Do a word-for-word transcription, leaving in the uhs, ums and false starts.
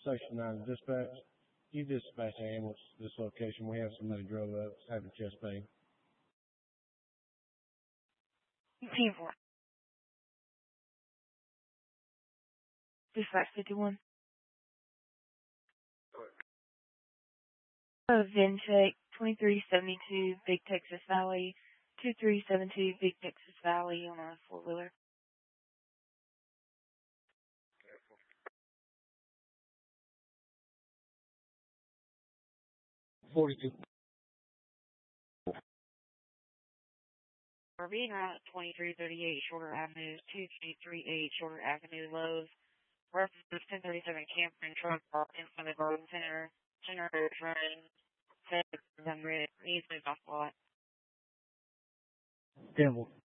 Section nine dispatch. You dispatch an ambulance to this location. We have somebody drove up having chest pain. Team four. Dispatch fifty-one. Uh, Vincheck, twenty-three seventy-two, Big Texas Valley, two three seven two, Big Texas Valley on a four-wheeler. forty-two. R V route twenty-three thirty-eight, Shorter Avenue, two three three eight, Shorter Avenue, Lowe's. Reference ten thirty-seven, Campton Truck Park in front of the Garden Center. Generator running. seven hundred, needs to be off lot. Campbell.